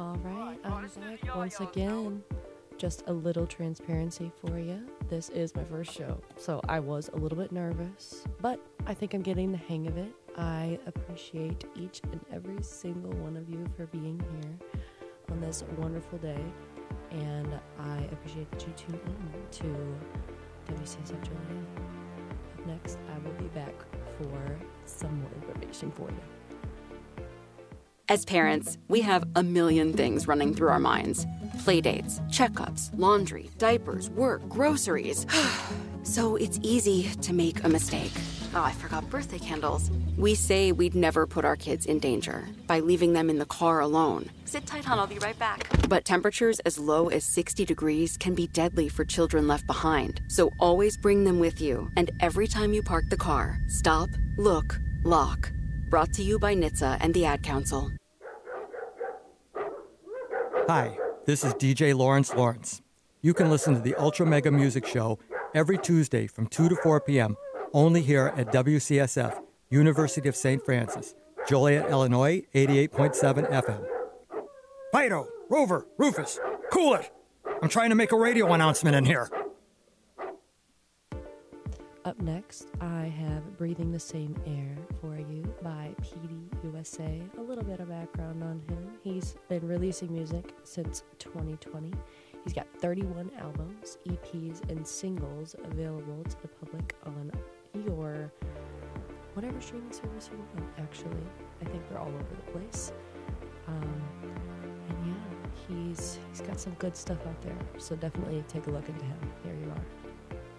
All right, I'm back once again. Just a little transparency for you. This is my first show, so I was a little bit nervous, but I think I'm getting the hang of it. I appreciate each and every single one of you for being here on this wonderful day, and I appreciate that you tune in to WCSF Joliet. Up next, I will be back for some more information for you. As parents, we have a million things running through our minds. Playdates, checkups, laundry, diapers, work, groceries. So it's easy to make a mistake. Oh, I forgot birthday candles. We say we'd never put our kids in danger by leaving them in the car alone. Sit tight, hon, I'll be right back. But temperatures as low as 60 degrees can be deadly for children left behind. So always bring them with you. And every time you park the car, stop, look, lock. Brought to you by NHTSA and the Ad Council. Hi, this is DJ Lawrence Lawrence. You can listen to the Ultra Mega Music Show every Tuesday from 2 to 4 p.m. only here at WCSF, University of St. Francis, Joliet, Illinois, 88.7 FM. Fido, Rover, Rufus, cool it! I'm trying to make a radio announcement in here. Up next, I have Breathing the Same Air for you by PD USA. A little bit of background on him. He's been releasing music since 2020. He's got 31 albums, EPs, and singles available to the public on your whatever streaming service you want, actually. I think they're all over the place. And yeah, he's got some good stuff out there, so definitely take a look into him. Here you are.